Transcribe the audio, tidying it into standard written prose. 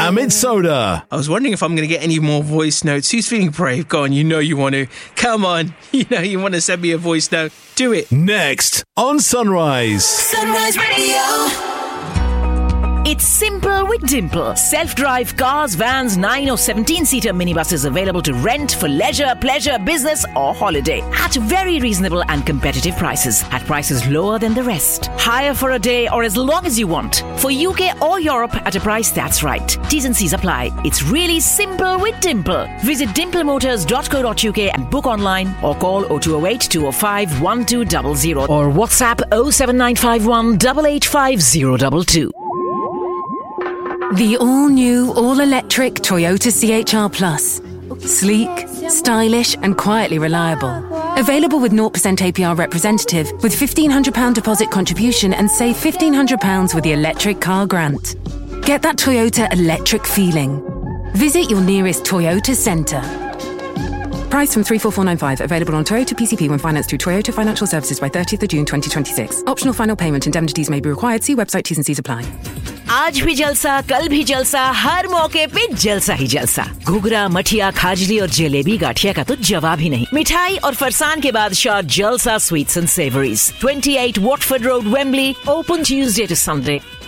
Amit Soda. I was wondering if I'm going to get any more voice notes. Who's feeling brave? Go on, you know you want to. Come on, you know you want to send me a voice note. Do it. Next on Sunrise. Sunrise Radio. It's simple with Dimple. Self-drive cars, vans, 9 or 17-seater minibuses available to rent for leisure, pleasure, business or holiday at very reasonable and competitive prices. At prices lower than the rest. Hire for a day or as long as you want. For UK or Europe at a price that's right. T's and C's apply. It's really simple with Dimple. Visit dimplemotors.co.uk and book online or call 0208 205 1200 or WhatsApp 07951 885022. The all-new, all-electric Toyota CHR Plus. Sleek, stylish and quietly reliable. Available with 0% APR representative with £1,500 deposit contribution and save £1,500 with the electric car grant. Get that Toyota electric feeling. Visit your nearest Toyota centre. Price from 34495. Available on Toyota PCP when financed through Toyota Financial Services by 30th of June 2026. Optional final payment indemnities may be required. See website T's and C's apply. आज भी जलसा, कल भी जलसा, हर मौके पे जलसा ही जलसा। घुघरा, मठिया, खाजली और जलेबी गाठिया का तो जवाब ही नहीं। मिठाई और फरसान के बादशाह जलसा sweets and savouries, 28 Watford Road, Wembley, open Tuesday to Sunday.